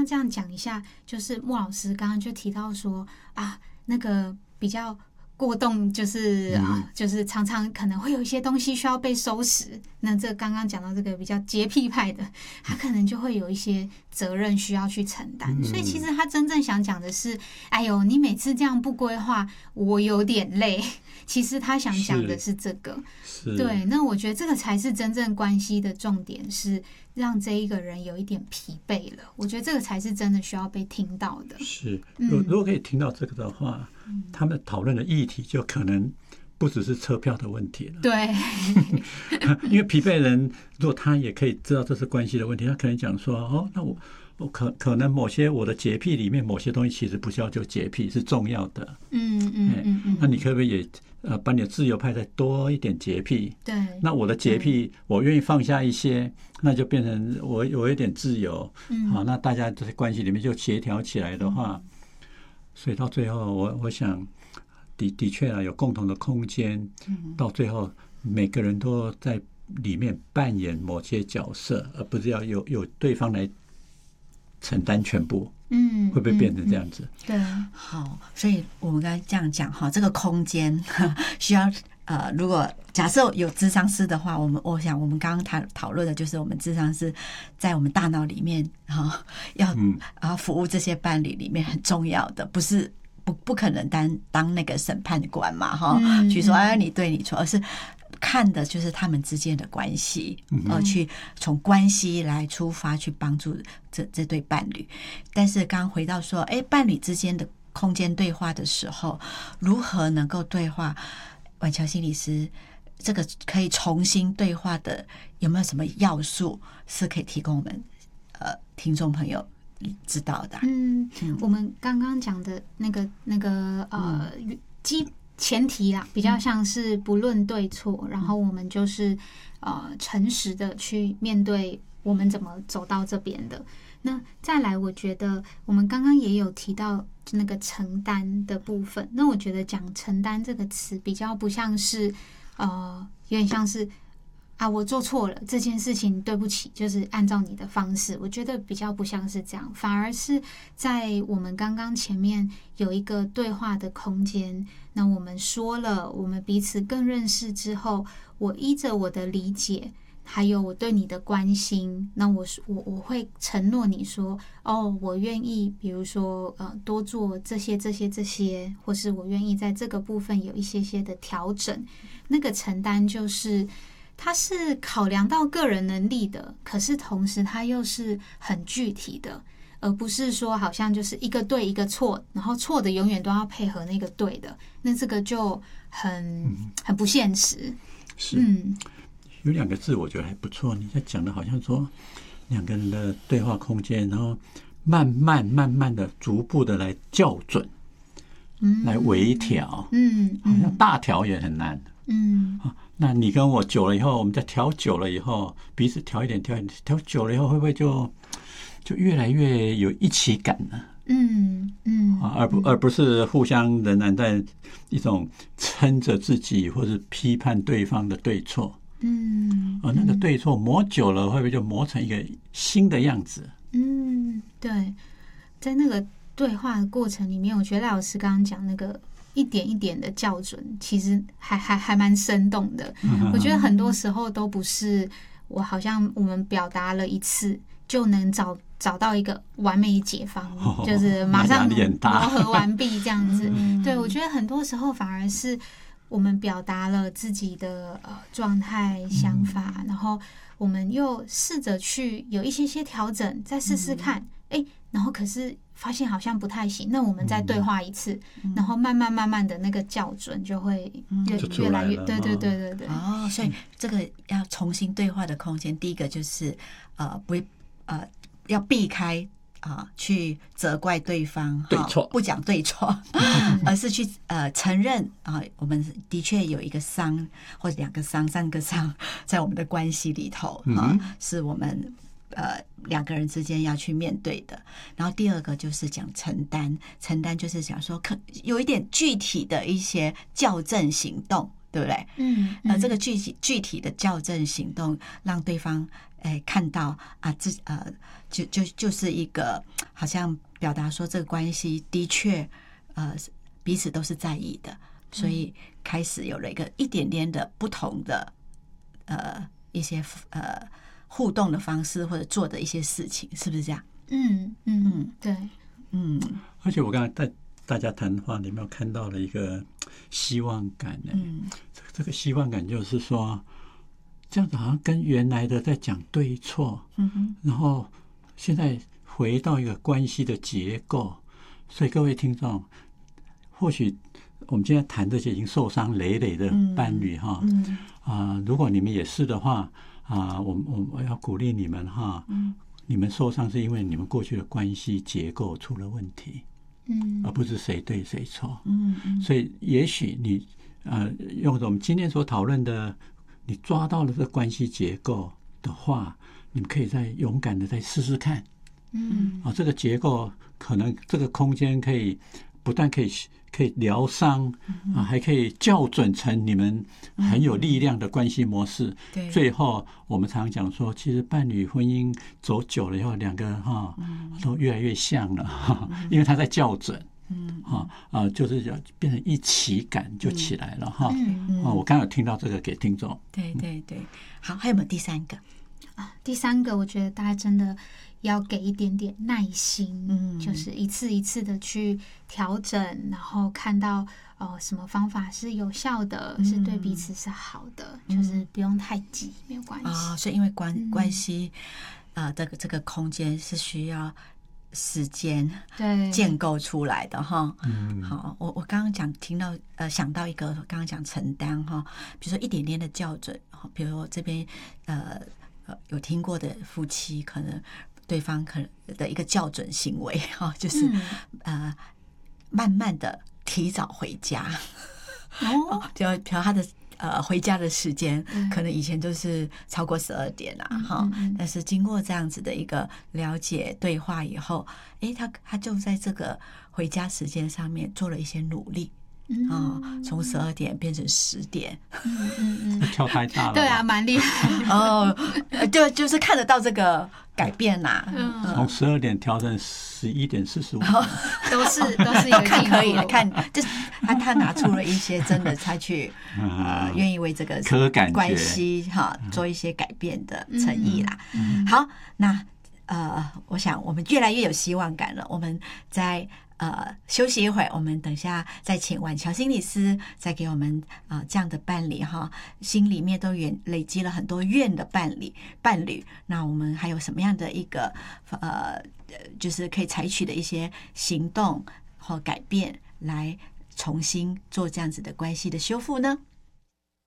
那这样讲一下，就是莫老师刚刚就提到说啊，那个比较过动，就是就是常常可能会有一些东西需要被收拾。那这刚刚讲到这个比较洁癖派的，他可能就会有一些责任需要去承担。所以其实他真正想讲的是，哎呦，你每次这样不规划，我有点累。其实他想讲的是这个，对。那我觉得这个才是真正关系的重点，是让这一个人有一点疲惫了。我觉得这个才是真的需要被听到的。 是，如果可以听到这个的话，他们讨论的议题就可能不只是车票的问题了。 对， 因为疲惫人如果他也可以知道这是关系的问题，他可能讲说，哦，那我可能某些我的洁癖里面某些东西其实不叫就洁癖，是重要的。那你可不可以也把你的自由派再多一点洁癖？ 对， 那我的洁癖我愿意放下一些，那就变成我有一点自由。好，那大家在关系里面就协调起来的话，所以到最后我想的确有共同的空间，到最后每个人都在里面扮演某些角色，而不是要有对方来承担全部。会不会变成这样子？ 对， 好，所以我们刚才这样讲哈，这个空间需要如果假设有諮商師的话，我想我们刚刚讨论的就是我们諮商師在我们大脑里面要服务这些伴侣里面很重要的，不是不可能当那个审判官嘛哈，去说哎你对你错，而是看的就是他们之间的关系，去从关系来出发去帮助这对伴侣。但是刚刚回到说，伴侣之间的空间对话的时候，如何能够对话？婉乔心理师，这个可以重新对话的，有没有什么要素是可以提供我们听众朋友知道的？ 我们刚刚讲的那个前提啦，比较像是不论对错，然后我们就是诚实的去面对我们怎么走到这边的。那再来，我觉得我们刚刚也有提到那个承担的部分。那我觉得讲承担这个词比较不像是有点像是啊我做错了这件事情，对不起，就是按照你的方式。我觉得比较不像是这样，反而是在我们刚刚前面有一个对话的空间。那我们说了，我们彼此更认识之后，我依着我的理解，还有我对你的关心，那我会承诺你说，哦，我愿意，比如说多做这些，或是我愿意在这个部分有一些的调整。那个承担就是它是考量到个人能力的，可是同时它又是很具体的，而不是说好像就是一个对一个错，然后错的永远都要配合那个对的，那这个就很不现实。 是，有两个字我觉得还不错，你在讲的好像说两个人的对话空间，然后慢慢的逐步的来校准，来微调，好像大调也很难。那你跟我久了以后，我们再调久了以后，彼此调一点，调久了以后，会不会就越来越有一起感呢？而不是互相仍然在一种撑着自己或是批判对方的对错。那个对错磨久了，会不会就磨成一个新的样子？ 对，在那个对话的过程里面，我觉得赖老师刚刚讲那个一点一点的校准，其实还蛮生动的。我觉得很多时候都不是我好像我们表达了一次就能找到一个完美解方，就是马上磨合完毕这样子。对，我觉得很多时候反而是我们表达了自己的状态、想法，然后我们又试着去有一些调整，再试试看，然后可是发现好像不太行，那我们再对话一次，然后慢慢的那个校准就会越来越对。 所以这个要重新对话的空间，第一个就是要避开去责怪对方对错， 不讲对错，而是去承认我们的确有一个伤或者2个伤、3个伤在我们的关系里头是我们2个人之间要去面对的。然后第二个就是讲承担就是讲说有一点具体的一些校正行动，对不对？这个具体的校正行动让对方看到啊，就是一个好像表达说这个关系的确彼此都是在意的，所以开始有了一点点的不同的一些互动的方式，或者做的一些事情，是不是这样？ 对， 而且我刚才带大家谈话，你有没有看到了一个希望感呢？这个希望感就是说，这样子好像跟原来的在讲对错，然后现在回到一个关系的结构。所以各位听众，或许我们今天谈这些已经受伤累累的伴侣哈，如果你们也是的话我要鼓励你们哈，你们受伤是因为你们过去的关系结构出了问题，而不是谁对谁错。所以也许你用我们今天所讨论的，你抓到了这个关系结构的话，你们可以再勇敢的再试试看。这个结构可能这个空间可以不但可以疗伤还可以校准成你们很有力量的关系模式。最后我们常讲说，其实伴侣婚姻走久了以后，两个都越来越像了，因为他在校准。就是变成一起感就起来了哈。我刚有听到这个给听众。 对，好，还有没有第三个？ 第三个，我觉得大家真的要给一点点耐心，就是一次一次的去调整，然后看到什么方法是有效的，是对彼此是好的，就是不用太急，没有关系。 所以因为关系这个空间是需要时间建构出来的哈。好，我刚刚听到想到一个，刚刚讲承担哈，比如说一点点的校准，比如说这边有听过的夫妻，可能对方可能的一个校准行为哈，就是慢慢的提早回家。就比如他的回家的时间可能以前都是超过12点哈，但是经过这样子的一个了解对话以后，他就在这个回家时间上面做了一些努力。从12点变成10点， 跳太大了。 对啊，蛮厉害。 就是看得到这个改变呐。 从12点调成11点45， 都是一个看可以了，看就是他拿出了一些真的，他去愿意为这个关系做一些改变的诚意啦。好，那我想我们越来越有希望感了。我们在休息一会儿，我们等一下再请婉乔心理师再给我们这样的伴侣哈，心里面都累积了很多怨的伴侣，那我们还有什么样的一个就是可以采取的一些行动或改变，来重新做这样子的关系的修复呢？